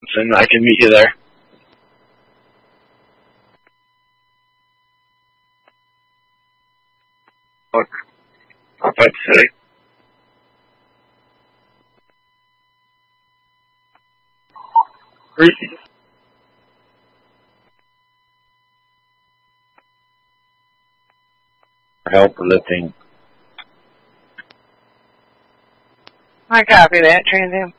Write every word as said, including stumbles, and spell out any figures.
and I can meet you there. What? What city? Really? Help lifting. I copy that, Trans Am.